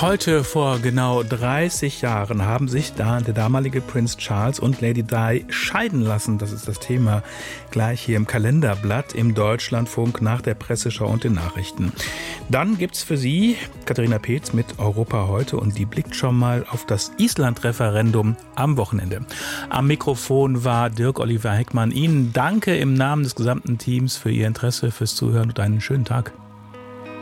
Heute vor genau 30 Jahren haben sich der damalige Prinz Charles und Lady Di scheiden lassen. Das ist das Thema gleich hier im Kalenderblatt im Deutschlandfunk nach der Presseschau und den Nachrichten. Dann gibt's für Sie Katharina Peetz mit Europa heute und die blickt schon mal auf das Island-Referendum am Wochenende. Am Mikrofon war Dirk-Oliver Heckmann. Ihnen danke im Namen des gesamten Teams für Ihr Interesse, fürs Zuhören und einen schönen Tag.